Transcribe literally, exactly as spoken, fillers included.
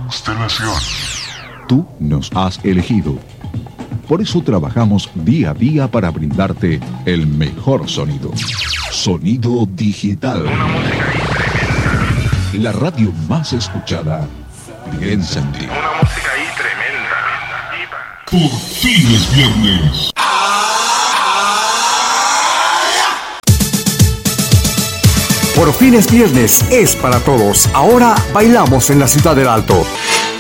constelación. Tú nos has elegido. Por eso trabajamos día a día para brindarte el mejor sonido. Sonido digital. Una música ahí tremenda. La radio más escuchada. Piensa en ti. Una música ahí tremenda. Por fin es viernes. Por fin es viernes, es para todos. Ahora bailamos en la Ciudad del Alto.